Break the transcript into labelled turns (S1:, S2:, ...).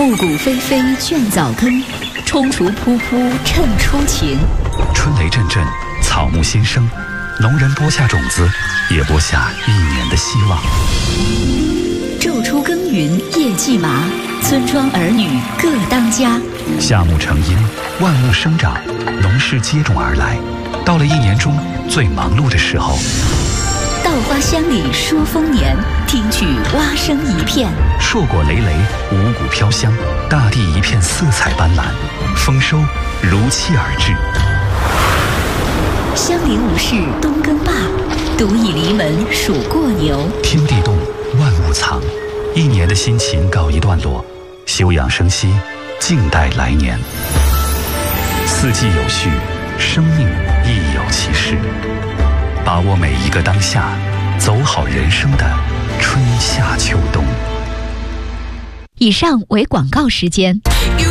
S1: 布谷霏霏倦早更，踌躇扑扑趁初晴。
S2: 春雷阵阵，草木新生，农人播下种子，也播下一年的希望。
S1: 昼出耕耘夜绩麻，村庄儿女各当家。
S2: 夏木成荫，万物生长，农事接踵而来。到了一年中最忙碌的时候，
S1: 稻花香里说丰年，听取蛙声一片。
S2: 硕果累累，五谷飘香，大地一片色彩斑斓，丰收如期而至。
S1: 乡邻无事冬耕罢，独倚篱门数过牛。
S2: 天地动，万物藏，一年的辛勤告一段落，休养生息，静待来年。四季有序，生命亦有其事。把握每一个当下，走好人生的春夏秋冬。
S1: 以上为广告时间。